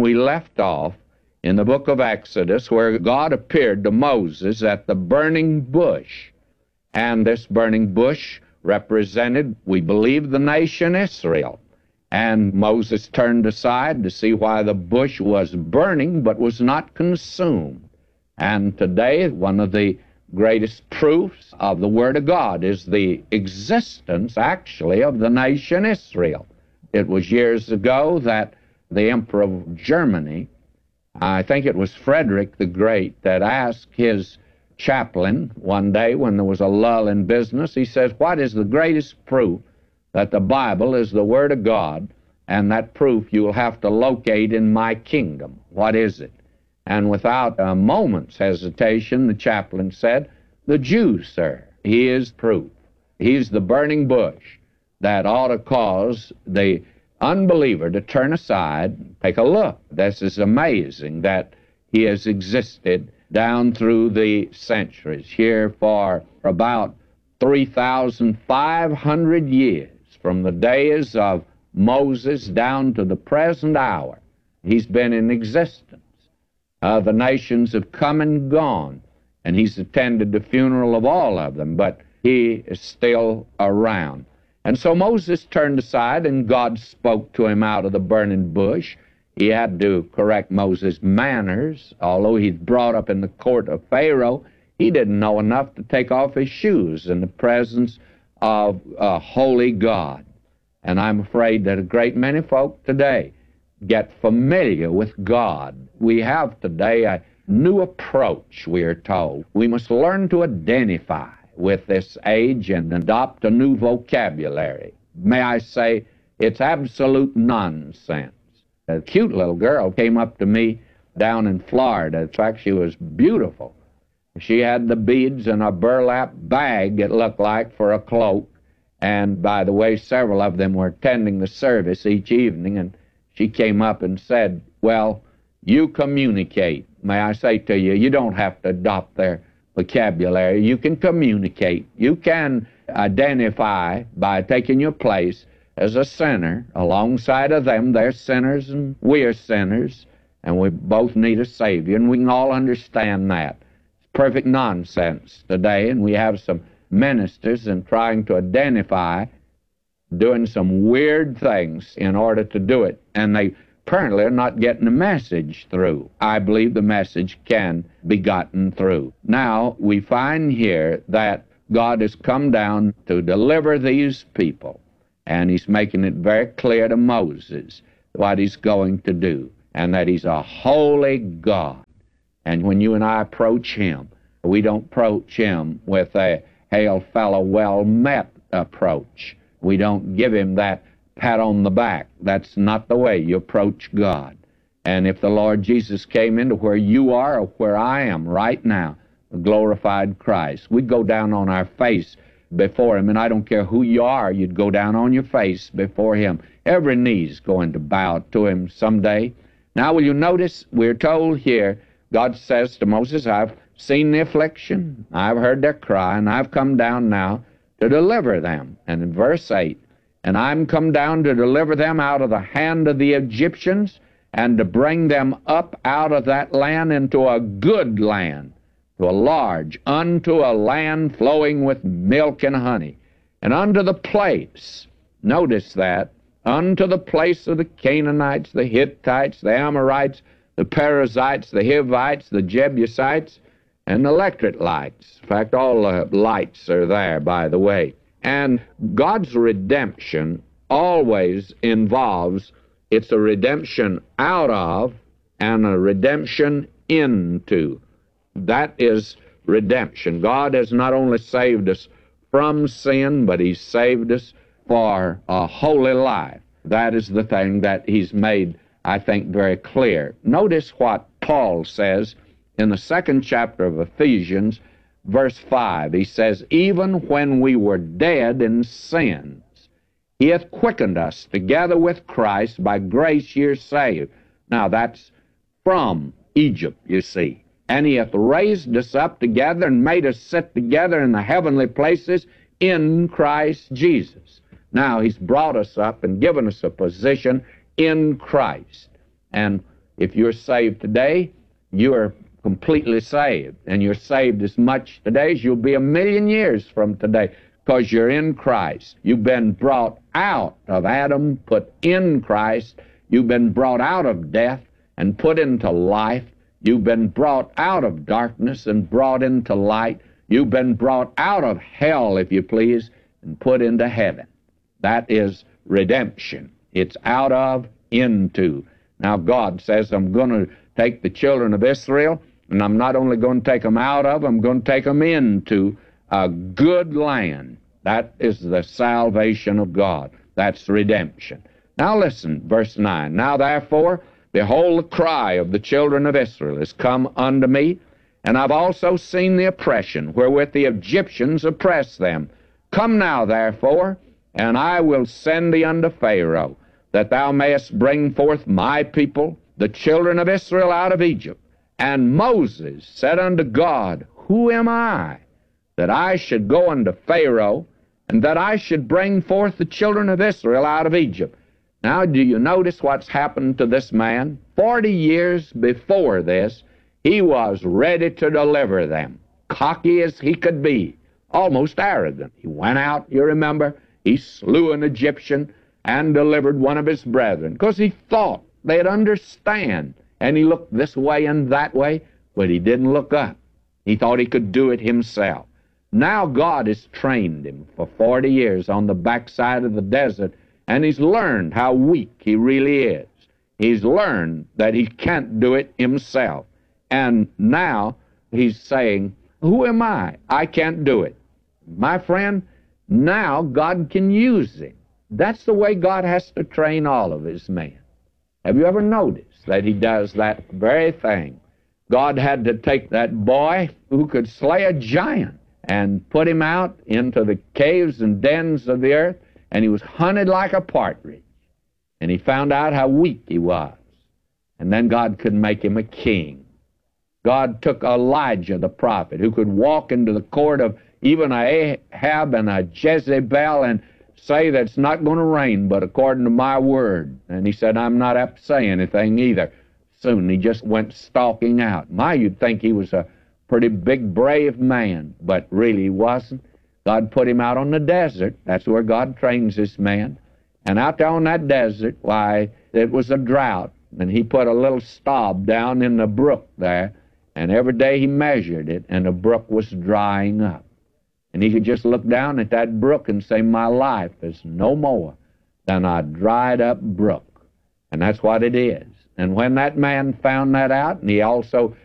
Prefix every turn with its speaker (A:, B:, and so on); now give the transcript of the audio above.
A: we left off in the book of Exodus, where God appeared to Moses at the burning bush. And this burning bush represented, we believe, the nation Israel. And Moses turned aside to see why the bush was burning but was not consumed. And today, one of the greatest proofs of the Word of God is the existence, actually, of the nation Israel. It was years ago that the Emperor of Germany, I think it was Frederick the Great, that asked his chaplain one day when there was a lull in business, he says, what is the greatest proof that the Bible is the Word of God, and that proof you will have to locate in my kingdom? What is it? And without a moment's hesitation, the chaplain said, the Jew, sir. He is proof. He's the burning bush that ought to cause the unbeliever to turn aside and take a look. This is amazing that he has existed down through the centuries, here for about 3,500 years, from the days of Moses down to the present hour. He's been in existence. The nations have come and gone, and he's attended the funeral of all of them, but he is still around. And so Moses turned aside, and God spoke to him out of the burning bush. He had to correct Moses' manners. Although he's brought up in the court of Pharaoh, he didn't know enough to take off his shoes in the presence of a holy God. And I'm afraid that a great many folk today get familiar with God. We have today a new approach, we are told. We must learn to identify with this age and adopt a new vocabulary. May I say, it's absolute nonsense. A cute little girl came up to me down in Florida. In fact, she was beautiful. She had the beads in a burlap bag, it looked like, for a cloak. And by the way, several of them were attending the service each evening, and she came up and said, well, you communicate. May I say to you, you don't have to adopt their vocabulary. You can communicate. You can identify by taking your place as a sinner. Alongside of them, they're sinners and we're sinners, and we both need a Savior, and we can all understand that. It's perfect nonsense today, and we have some ministers in trying to identify doing some weird things in order to do it, and they apparently are not getting the message through. I believe the message can be gotten through. Now, we find here that God has come down to deliver these people, and he's making it very clear to Moses what he's going to do, and that he's a holy God. And when you and I approach him, we don't approach him with a hail fellow, well met approach. We don't give him that pat on the back. That's not the way you approach God. And if the Lord Jesus came into where you are or where I am right now, the glorified Christ, we'd go down on our face before him, and I don't care who you are, you'd go down on your face before him. Every knee's going to bow to him someday. Now, will you notice, we're told here, God says to Moses, I've seen the affliction, I've heard their cry, and I've come down now to deliver them. And in verse 8, and I'm come down to deliver them out of the hand of the Egyptians, and to bring them up out of that land into a good land, to a large, unto a land flowing with milk and honey, and unto the place, notice that, unto the place of the Canaanites, the Hittites, the Amorites, the Perizzites, the Hivites, the Jebusites, and the Electrites. In fact, all the lights are there, by the way. And God's redemption always involves, it's a redemption out of and a redemption into. That is redemption. God has not only saved us from sin, but he's saved us for a holy life. That is the thing that he's made, I think, very clear. Notice what Paul says in the 2nd chapter of Ephesians, verse 5. He says, even when we were dead in sins, he hath quickened us together with Christ. By grace you're saved. Now, that's from Egypt, you see. And he hath raised us up together and made us sit together in the heavenly places in Christ Jesus. Now, he's brought us up and given us a position in Christ. And If you're saved today, you're completely saved. And you're saved as much today as you'll be 1,000,000 years from today, because you're in Christ. You've been brought out of Adam, put in Christ. You've been brought out of death and put into life. You've been brought out of darkness and brought into light. You've been brought out of hell, if you please, and put into heaven. That is redemption. It's out of, into. Now God says, I'm going to take the children of Israel, and I'm not only going to take them out of, I'm going to take them into a good land. That is the salvation of God. That's redemption. Now listen, verse 9. Now therefore, behold, the cry of the children of Israel is come unto me, and I've also seen the oppression wherewith the Egyptians oppress them. Come now therefore, and I will send thee unto Pharaoh, that thou mayest bring forth my people, the children of Israel, out of Egypt. And Moses said unto God, Who am I, that I should go unto Pharaoh, and that I should bring forth the children of Israel out of Egypt? Now, do you notice what's happened to this man? 40 years before this, he was ready to deliver them, cocky as he could be, almost arrogant. He went out, you remember, he slew an Egyptian and delivered one of his brethren, because he thought they'd understand. And he looked this way and that way, but he didn't look up. He thought he could do it himself. Now God has trained him for 40 years on the backside of the desert, and he's learned how weak he really is. He's learned that he can't do it himself. And now he's saying, Who am I? I can't do it. My friend, now God can use him. That's the way God has to train all of his men. Have you ever noticed that he does that very thing? God had to take that boy who could slay a giant and put him out into the caves and dens of the earth, and he was hunted like a partridge. And he found out how weak he was. And then God could make him a king. God took Elijah the prophet, who could walk into the court of even a Ahab and a Jezebel and say that it's not going to rain but according to my word. And he said, I'm not apt to say anything either. Soon he just went stalking out. You'd think he was a pretty big, brave man, but really he wasn't. God put him out on the desert. That's where God trains this man. And out there on that desert, why, it was a drought. And he put a little stop down in the brook there, and every day he measured it, and the brook was drying up. And he could just look down at that brook and say, my life is no more than a dried up brook. And that's what it is. And when that man found that out, and he also